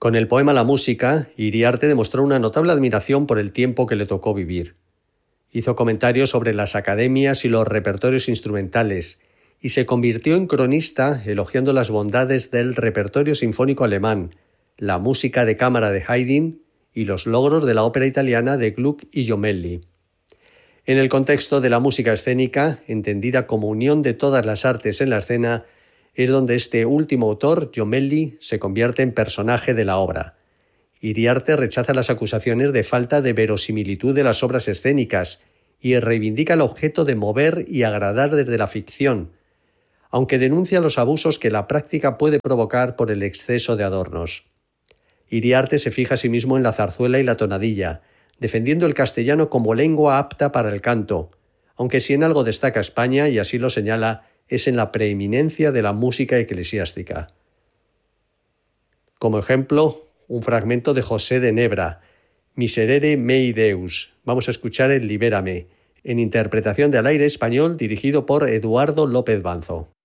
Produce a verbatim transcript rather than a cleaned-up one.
Con el poema La música, Iriarte demostró una notable admiración por el tiempo que le tocó vivir. Hizo comentarios sobre las academias y los repertorios instrumentales, y se convirtió en cronista elogiando las bondades del repertorio sinfónico alemán, la música de cámara de Haydn y los logros de la ópera italiana de Gluck y Jommelli. En el contexto de la música escénica, entendida como unión de todas las artes en la escena, es donde este último autor, Jommelli, se convierte en personaje de la obra. Iriarte rechaza las acusaciones de falta de verosimilitud de las obras escénicas y reivindica el objeto de mover y agradar desde la ficción, aunque denuncia los abusos que la práctica puede provocar por el exceso de adornos. Iriarte se fija a sí mismo en la zarzuela y la tonadilla, defendiendo el castellano como lengua apta para el canto, aunque si en algo destaca España, y así lo señala, es en la preeminencia de la música eclesiástica. Como ejemplo, un fragmento de José de Nebra, Miserere mei Deus. Vamos a escuchar el Libérame, en interpretación de Al aire español dirigido por Eduardo López Banzo.